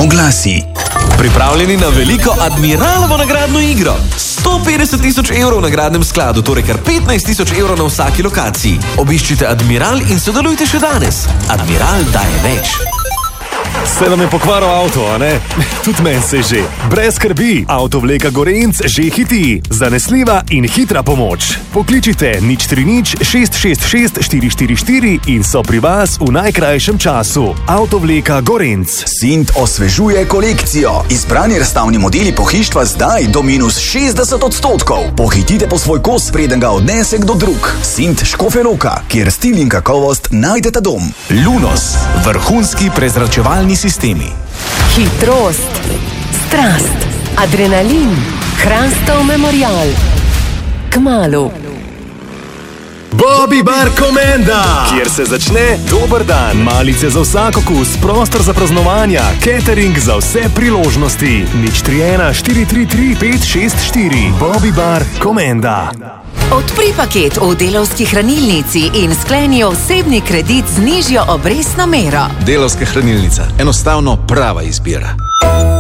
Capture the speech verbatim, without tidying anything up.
oglasi. Pripravljeni na veliko Admiralovo nagradno igro. sto petdeset tisoč evrov v nagradnem skladu, torej kar petnajst tisoč evrov na vsaki lokaciji. Obiščite Admiral in sodelujte še danes. Admiral daje več. Se vam je pokvaril avto, a ne? Tudi meni se že. Brez skrbi, avtovleka Gorenc že hiti. Zanesljiva in hitra pomoč. Pokličite nič tri nič šest šest šest štiri štiri štiri in so pri vas v najkrajšem času. Avtovleka Gorenc. Sint osvežuje kolekcijo. Izbrani razstavni modeli pohištva zdaj do minus šestdeset odstotkov. Pohitite po svoj kos, preden ga odnese kdo drug. Sint Škofja Loka, kjer stil in kakovost najdete dom. Lunos, vrhunski prezračevalni sistemi. Hitrost, strast, adrenalin, Hrastov memorial. Kmalu. Bobby Bar Komenda, kjer se začne dober dan. Malice za vsak okus, prostor za praznovanja, catering za vse priložnosti. nič tri ena štiri tri tri pet šest štiri. Bobby Bar Komenda. Odpri paket v Delavski hranilnici in skleni osebni kredit z nižjo obrestno mero. Delavska hranilnica. Enostavno prava izbira.